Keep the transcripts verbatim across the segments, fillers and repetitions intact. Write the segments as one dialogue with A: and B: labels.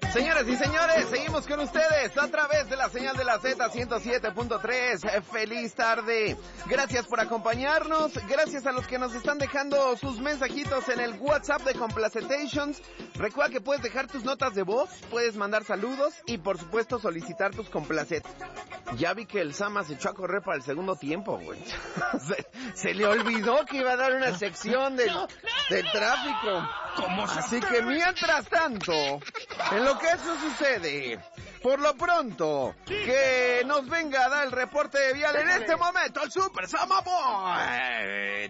A: Señoras y señores, seguimos con ustedes a través de la señal de la Z ciento siete punto tres. Feliz tarde. Gracias por acompañarnos. Gracias a los que nos están dejando sus mensajitos en el WhatsApp de Complacetations. Recuerda que puedes dejar tus notas de voz, puedes mandar saludos y por supuesto solicitar tus complacet. Ya vi que el Sama se echó a correr para el segundo tiempo, güey. Se, se le olvidó que iba a dar una sección del, del tráfico. Así que mientras tanto, en lo que eso sucede, por lo pronto, que nos venga a dar el reporte de vial en este momento el Super Sama Boy.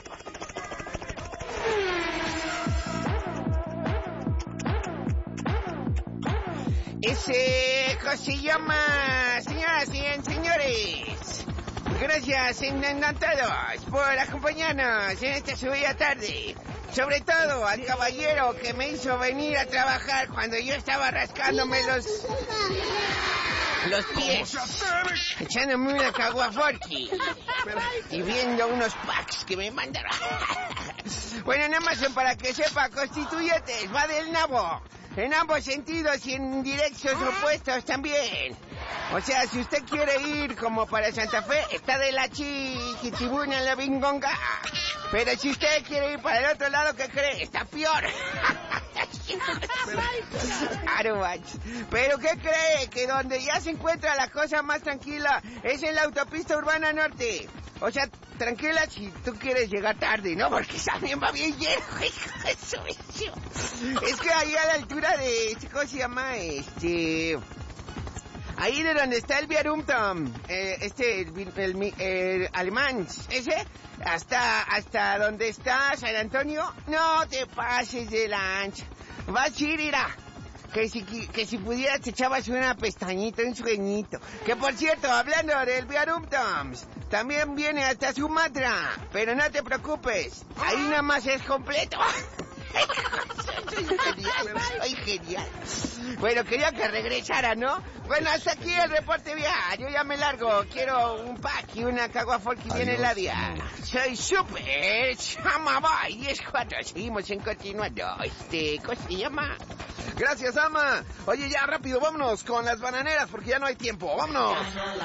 A: Ese, ¿cómo se llama? Señoras y señores, gracias encantados por acompañarnos en esta subida tarde. Sobre todo al caballero que me hizo venir a trabajar cuando yo estaba rascándome los... los pies, echándome una caguaforqui y viendo unos packs que me mandaron. Bueno, nada más para que sepa, constituyentes, va del nabo. En ambos sentidos y en direcciones opuestos también. O sea, si usted quiere ir como para Santa Fe, está de la chiquitibuna en la bingonga. Pero si usted quiere ir para el otro lado, ¿qué cree? Está peor. Pero ¿qué cree? Que donde ya se encuentra la cosa más tranquila es en la autopista urbana norte. O sea, tranquila si tú quieres llegar tarde, ¿no? Porque también va bien lleno, hijo de su bicho. Es que ahí a la altura de... ¿Cómo se llama? Este... Ahí de donde está el Viarumtom, eh, este, el, el, el alemán, ese, hasta, hasta donde está San Antonio, no te pases de lancha. Vas a ir, irá. Que si, que si pudieras te echabas una pestañita, un sueñito. Que por cierto, hablando del Viarumtoms, también viene hasta Sumatra. Pero no te preocupes, ahí nada más es completo. Soy genial, soy genial. Bueno, quería que regresara, ¿no? Bueno, hasta aquí el reporte vial. Yo ya me largo. Quiero un pack y una caguaforqui bien helada. Soy Super Sama Boy diez cuatro. Seguimos en continuando. Este, ¿cómo se llama? Gracias, Ama. Oye, ya rápido, vámonos con las bananeras porque ya no hay tiempo. Vámonos.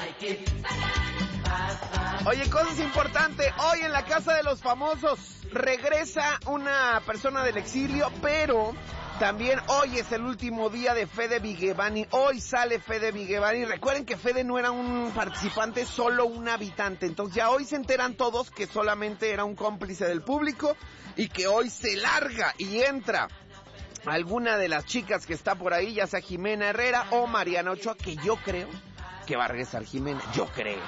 A: Oye, cosas importantes. Hoy en la Casa de los Famosos regresa una persona del exilio, pero también hoy es el último día de Fede Vigevani. Hoy sale Fede Vigevani. Recuerden que Fede no era un participante, solo un habitante. Entonces ya hoy se enteran todos que solamente era un cómplice del público y que hoy se larga y entra alguna de las chicas que está por ahí, ya sea Jimena Herrera o Mariana Ochoa, que yo creo que va a regresar Jimena, yo creo.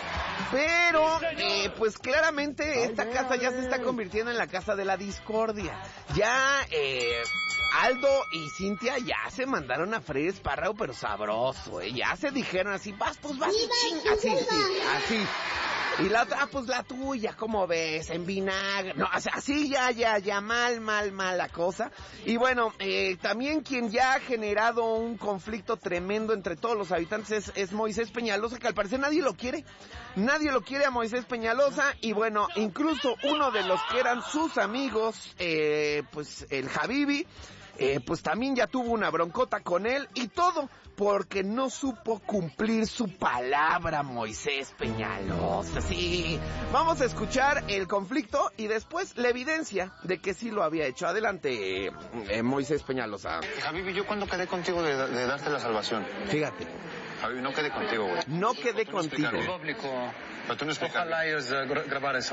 A: Pero, eh, pues claramente esta casa ya se está convirtiendo en la casa de la discordia. Ya, eh, Aldo y Cintia ya se mandaron a freír espárrago, pero sabroso, eh. Ya se dijeron así, vas, pues vas y chinga, así, sí, así. Y la otra, ah, pues la tuya, ¿cómo ves? En vinagre. No, o sea, así ya, ya, ya, mal, mal, mal la cosa. Y bueno, eh, también quien ya ha generado un conflicto tremendo entre todos los habitantes es, es Moisés Peñalosa, que al parecer nadie lo quiere. Nadie lo quiere a Moisés Peñalosa. Y bueno, incluso uno de los que eran sus amigos, eh, pues el Habibi, Eh, pues también ya tuvo una broncota con él y todo porque no supo cumplir su palabra Moisés Peñalosa. Sí, vamos a escuchar el conflicto y después la evidencia de que sí lo había hecho. Adelante, eh, Moisés Peñalosa.
B: Javi, yo cuando quedé contigo de, de darte la salvación.
A: Fíjate.
B: Javi, no quedé contigo, güey.
A: No quedé contigo.
B: Pero tú no explicaste.
C: Ojalá ellos uh, grabar eso.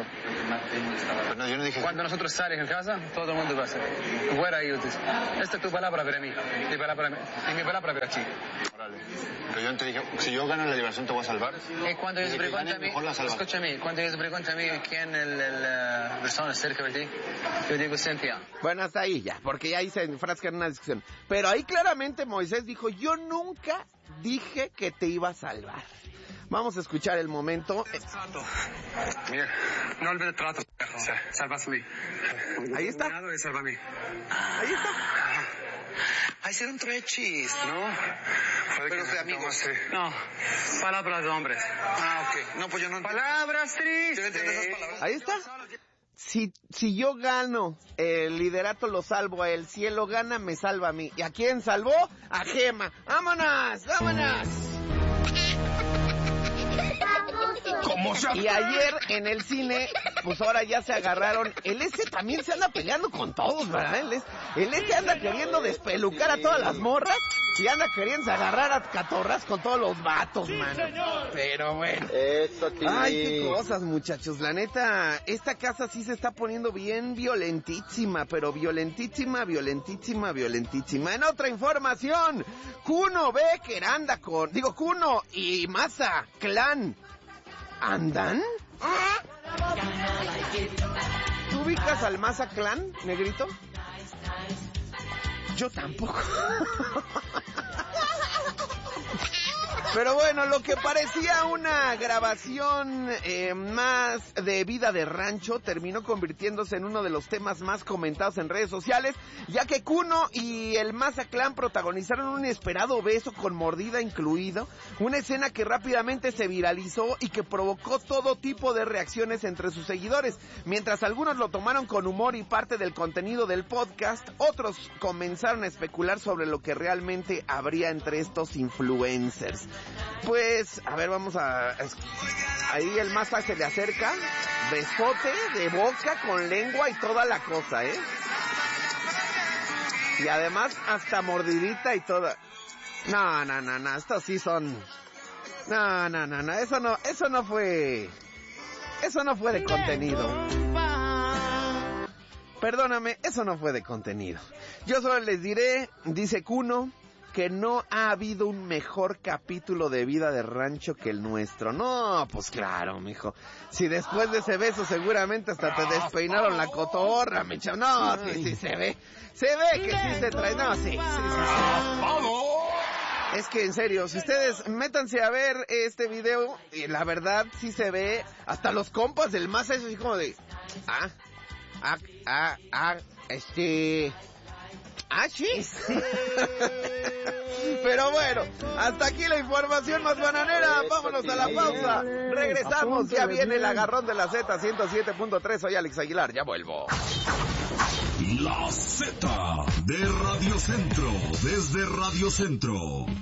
B: Pero no, yo no dije...
C: Cuando nosotros salimos en casa, todo el mundo va a hacer. Fuera ellos. Esta es tu palabra para mí. Mi palabra, y mi palabra para ti.
B: Órale. Pero yo te dije, si yo gano la liberación te voy a salvar.
C: Y cuando ellos preguntan a mí, escúchame, cuando ellos preguntan a mí quién es la persona cerca de ti, yo digo Cintia.
A: Bueno, hasta ahí ya, porque ya ahí se enfrascan en una discusión. Pero ahí claramente Moisés dijo, yo nunca dije que te iba a salvar. Vamos a escuchar el momento.
C: Trato. Mira, no olvides el trato. Salvas a mí.
A: Ahí está.
C: Salva a mí.
A: Ahí está.
C: Hay ser un trechis,
B: ¿no?
C: Pero de amigos. Sí. No, palabras de hombres.
B: Ah, ok. No, pues yo no...
C: Palabras tristes.
A: Ahí está. Si, si yo gano el liderato, lo salvo a él. Si él lo gana, me salva a mí. ¿Y a quién salvó? A Gema. ¡Vámonos! ¡Vámonos! Y ayer en el cine, pues ahora ya se agarraron. El ese también se anda peleando con todos, ¿verdad? El, el ese anda queriendo despelucar a todas las morras y anda queriendo agarrar a catorras con todos los vatos, mano. Pero bueno.
D: Eso, tío.
A: Ay, qué cosas, muchachos. La neta, esta casa sí se está poniendo bien violentísima, pero violentísima, violentísima, violentísima. En otra información, Kuno Becker anda con... Digo, Kuno y Masa Clan. ¿Andan? ¿Tú ubicas al Masa Clan, negrito? Yo tampoco. Pero bueno, lo que parecía una grabación eh, más de vida de rancho terminó convirtiéndose en uno de los temas más comentados en redes sociales, ya que Kuno y el Masa Clan protagonizaron un inesperado beso con mordida incluido, una escena que rápidamente se viralizó y que provocó todo tipo de reacciones entre sus seguidores. Mientras algunos lo tomaron con humor y parte del contenido del podcast, otros comenzaron a especular sobre lo que realmente habría entre estos influencers. Pues, a ver, vamos a... Ahí el Masa se le acerca, besote de boca con lengua y toda la cosa, ¿eh? Y además hasta mordidita y toda... No, no, no, no, estos sí son... No, no, no, no, eso no, eso no fue... Eso no fue de contenido. Perdóname, eso no fue de contenido. Yo solo les diré, dice Kuno, que no ha habido un mejor capítulo de vida de rancho que el nuestro. No, pues claro, mijo. Si después de ese beso seguramente hasta te despeinaron la cotorra, mi chavo. No, sí, sí se ve. Se ve que sí se trae. No, sí, sí, sí, sí. Es que en serio, si ustedes métanse a ver este video, y la verdad sí se ve, hasta los compas del Masa, eso así como de... Ah, ah, ah, ah, este... Ah, sí. Sí. Pero bueno, hasta aquí la información más bananera. Vámonos a la pausa. Regresamos. Ya viene el agarrón de la Z ciento siete punto tres. Soy Alex Aguilar. Ya vuelvo.
E: La Z de Radio Centro. Desde Radio Centro.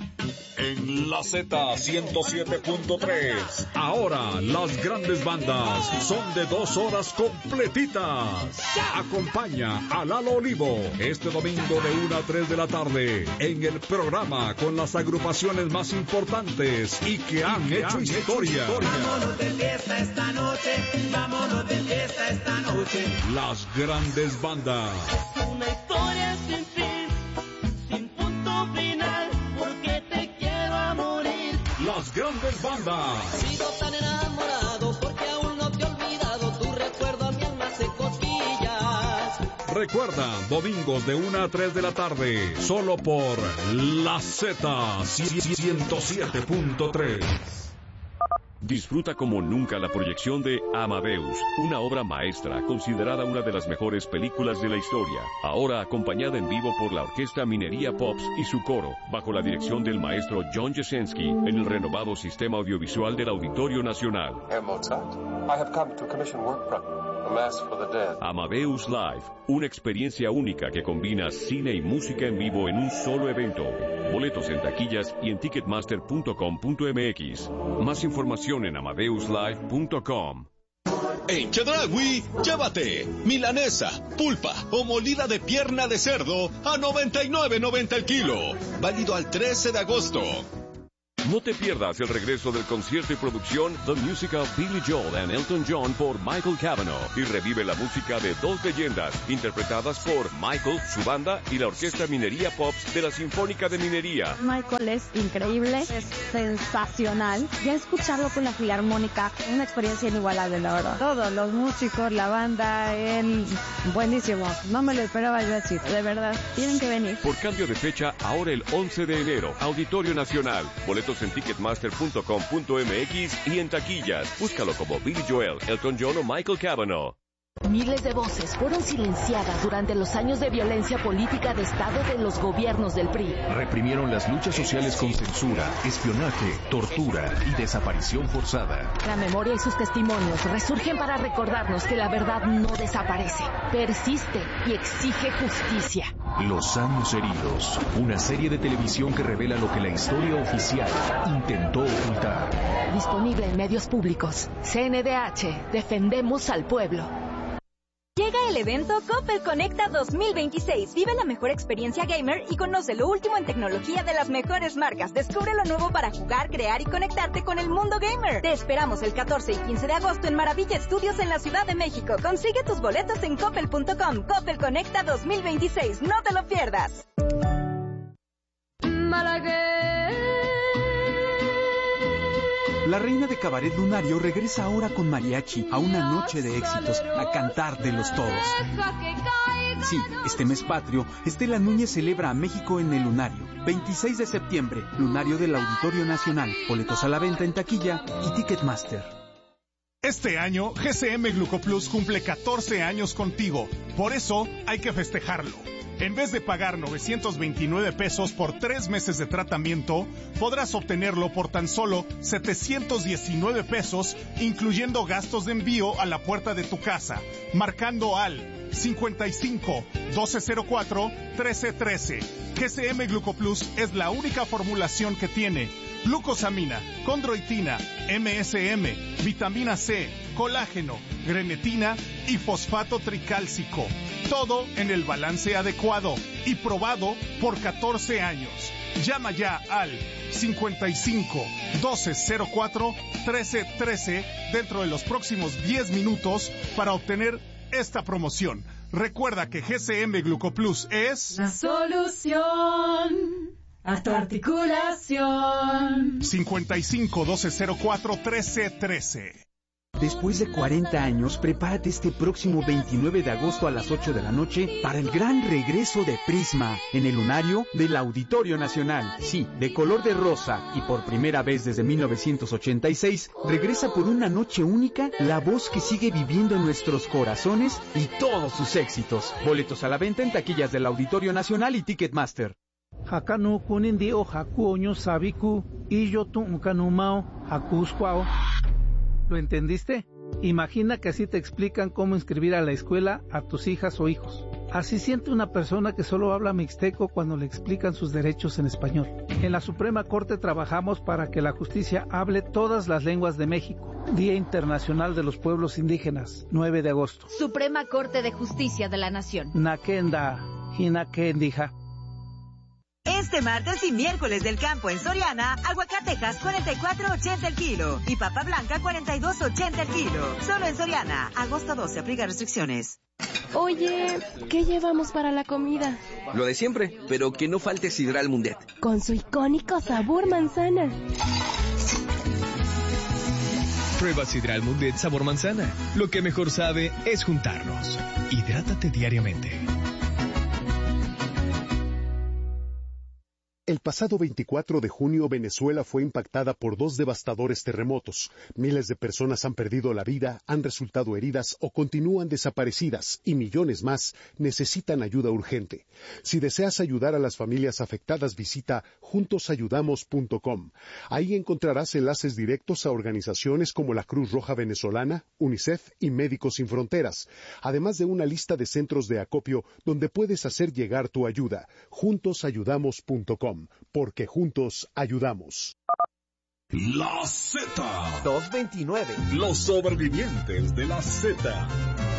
E: En la Z ciento siete punto tres. Ahora las grandes bandas son de dos horas completitas. Acompaña a Lalo Olivo este domingo de una a tres de la tarde en el programa con las agrupaciones más importantes y que han, y que hecho, han historia. hecho historia.
F: Vámonos de fiesta esta noche, vámonos de fiesta esta noche.
E: Las grandes bandas.
F: Es una historia sin fin, sin punto final, porque te quiero a morir.
E: Las grandes bandas.
F: Sigo tan enamorado porque aún no te he olvidado, tu recuerdo a mi alma hace cosquillas.
E: Recuerda, domingos de una a tres de la tarde, solo por la Z ciento siete punto tres.
G: Disfruta como nunca la proyección de Amadeus, una obra maestra considerada una de las mejores películas de la historia, ahora acompañada en vivo por la Orquesta Minería Pops y su coro, bajo la dirección del maestro John Jasenski, en el renovado sistema audiovisual del Auditorio Nacional.
H: Herr Mozart, I have come to commission work from you, A Mass for the Dead.
G: Amadeus Live, una experiencia única que combina cine y música en vivo en un solo evento. Boletos en taquillas y en ticketmaster punto com punto m x. Más información en amadeus live punto com.
I: En Chedraui, llévate milanesa, pulpa o molida de pierna de cerdo a noventa y nueve noventa el kilo. Válido al trece de agosto.
G: No te pierdas el regreso del concierto y producción The Music of Billy Joel and Elton John por Michael Cavanaugh y revive la música de dos leyendas interpretadas por Michael, su banda y la Orquesta Minería Pops de la Sinfónica de Minería.
J: Michael es increíble, es sensacional. Ya escucharlo con la Filarmónica, una experiencia inigualable, la verdad. Todos los músicos, la banda, él, buenísimo. No me lo esperaba yo decir, de verdad. Tienen que venir.
G: Por cambio de fecha, ahora el once de enero, Auditorio Nacional. Boletos en ticketmaster punto com punto m x y en taquillas. Búscalo como Billy Joel, Elton John o Michael Cavanaugh.
D: Miles de voces fueron silenciadas durante los años de violencia política de Estado de los gobiernos del P R I.
K: Reprimieron las luchas sociales con censura, espionaje, tortura y desaparición forzada.
D: La memoria y sus testimonios resurgen para recordarnos que la verdad no desaparece, persiste y exige justicia.
K: Los años heridos, una serie de televisión que revela lo que la historia oficial intentó ocultar.
D: Disponible en medios públicos. C N D H, defendemos al pueblo.
L: Llega el evento Coppel Conecta dos mil veintiséis. Vive la mejor experiencia gamer y conoce lo último en tecnología de las mejores marcas. Descubre lo nuevo para jugar, crear y conectarte con el mundo gamer. Te esperamos el catorce y quince de agosto en Maravilla Studios en la Ciudad de México. Consigue tus boletos en coppel punto com. Coppel Conecta dos mil veintiséis. No te lo pierdas.
M: La reina de cabaret lunario regresa ahora con mariachi a una noche de éxitos, a cantar de los todos. Sí, este mes patrio, Estela Núñez celebra a México en el Lunario. veintiséis de septiembre, Lunario del Auditorio Nacional. Boletos a la venta en taquilla y Ticketmaster.
N: Este año, G C M Glucoplus cumple catorce años contigo. Por eso, hay que festejarlo. En vez de pagar novecientos veintinueve pesos por tres meses de tratamiento, podrás obtenerlo por tan solo setecientos diecinueve pesos, incluyendo gastos de envío a la puerta de tu casa, marcando al cincuenta y cinco, doce cero cuatro, trece trece. G C M Glucoplus es la única formulación que tiene glucosamina, condroitina, M S M, vitamina C, colágeno, grenetina y fosfato tricálcico. Todo en el balance adecuado y probado por catorce años. Llama ya al cincuenta y cinco, doce cero cuatro, trece trece dentro de los próximos diez minutos para obtener esta promoción. Recuerda que G C M Glucoplus es
O: la solución a tu articulación.
N: cincuenta y cinco, doce cero cuatro, trece trece.
M: Después de cuarenta años, prepárate este próximo veintinueve de agosto a las ocho de la noche para el gran regreso de Prisma en el Lunario del Auditorio Nacional. Sí, de color de rosa y por primera vez desde mil novecientos ochenta y seis, regresa por una noche única la voz que sigue viviendo en nuestros corazones y todos sus éxitos. Boletos a la venta en taquillas del Auditorio Nacional y Ticketmaster.
P: Hakanu kunindi o haku oño sabiku y yo tu ukanumao hakusquao. ¿Lo entendiste? Imagina que así te explican cómo inscribir a la escuela a tus hijas o hijos. Así siente una persona que solo habla mixteco cuando le explican sus derechos en español. En la Suprema Corte trabajamos para que la justicia hable todas las lenguas de México. Día Internacional de los Pueblos Indígenas, nueve de agosto.
Q: Suprema Corte de Justicia de la Nación.
P: Nakenda, hinakendija.
R: Este martes y miércoles del campo en Soriana, aguacatejas cuarenta y cuatro ochenta el kilo y papa blanca cuarenta y dos ochenta el kilo. Solo en Soriana, agosto doce, aplica restricciones.
S: Oye, ¿qué llevamos para la comida?
T: Lo de siempre, pero que no falte Sidral Mundet.
S: Con su icónico sabor manzana.
U: Prueba Sidral Mundet sabor manzana. Lo que mejor sabe es juntarnos. Hidrátate diariamente.
V: El pasado veinticuatro de junio, Venezuela fue impactada por dos devastadores terremotos. Miles de personas han perdido la vida, han resultado heridas o continúan desaparecidas, y millones más necesitan ayuda urgente. Si deseas ayudar a las familias afectadas, visita juntos ayudamos punto com. Ahí encontrarás enlaces directos a organizaciones como la Cruz Roja Venezolana, UNICEF y Médicos Sin Fronteras, además de una lista de centros de acopio donde puedes hacer llegar tu ayuda. juntos ayudamos punto com. Porque juntos ayudamos.
E: La Z.
A: doscientos veintinueve.
E: Los sobrevivientes de la Z.